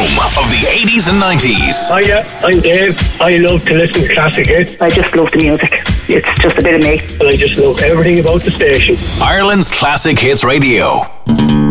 home of the 80s and 90s. Hiya, I'm Dave. I love to listen to classic hits. I just love the music. It's just a bit of me. And I just love everything about the station. Ireland's Classic Hits Radio.